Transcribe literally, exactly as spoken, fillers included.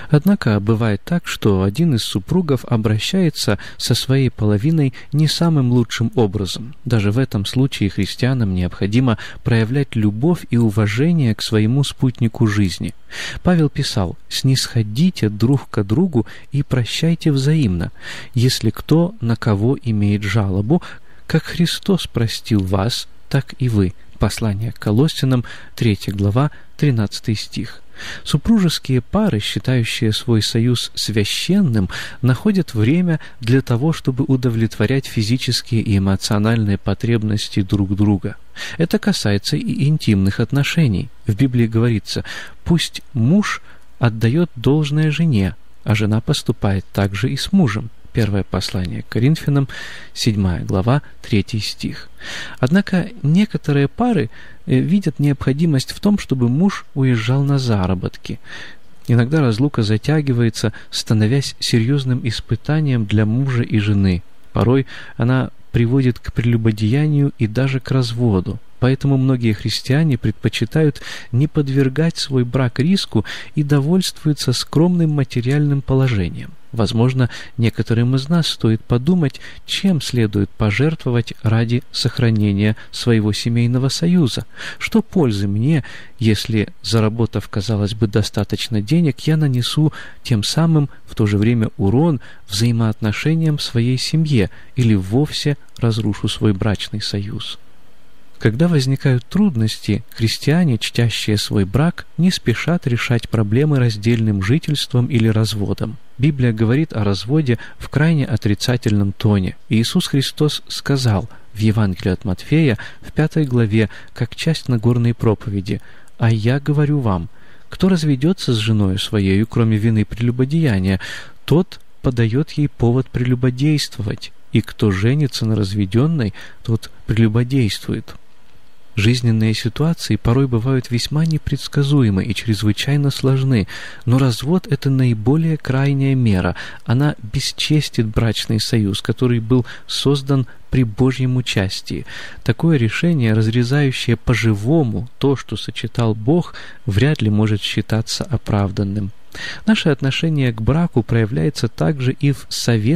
Однако бывает так, что один из супругов обращается со своей половиной не самым лучшим образом. Даже в этом случае христианам необходимо проявлять любовь и уважение к своему спутнику жизни. Павел писал: «Снисходите друг к другу и прощайте взаимно, если кто на кого имеет жалобу, как Христос простил вас, так и вы». Послание к Колоссянам, третья глава, тринадцатый стих. Супружеские пары, считающие свой союз священным, находят время для того, чтобы удовлетворять физические и эмоциональные потребности друг друга. Это касается и интимных отношений. В Библии говорится: «Пусть муж отдает должное жене, а жена поступает так же и с мужем». Первое послание к Коринфянам, седьмая глава, третий стих. Однако некоторые пары видят необходимость в том, чтобы муж уезжал на заработки. Иногда разлука затягивается, становясь серьезным испытанием для мужа и жены. Порой она приводит к прелюбодеянию и даже к разводу. Поэтому многие христиане предпочитают не подвергать свой брак риску и довольствуются скромным материальным положением. Возможно, некоторым из нас стоит подумать, чем следует пожертвовать ради сохранения своего семейного союза. Что пользы мне, если, заработав, казалось бы, достаточно денег, я нанесу тем самым в то же время урон взаимоотношениям в своей семье или вовсе разрушу свой брачный союз? Когда возникают трудности, христиане, чтящие свой брак, не спешат решать проблемы раздельным жительством или разводом. Библия говорит о разводе в крайне отрицательном тоне. Иисус Христос сказал в Евангелии от Матфея в пятой главе, как часть Нагорной проповеди: «А я говорю вам, кто разведется с женою своею, кроме вины прелюбодеяния, тот подает ей повод прелюбодействовать, и кто женится на разведенной, тот прелюбодействует». Жизненные ситуации порой бывают весьма непредсказуемы и чрезвычайно сложны, но развод — это наиболее крайняя мера. Она бесчестит брачный союз, который был создан при Божьем участии. Такое решение, разрезающее по-живому то, что сочетал Бог, вряд ли может считаться оправданным. Наше отношение к браку проявляется также и в совете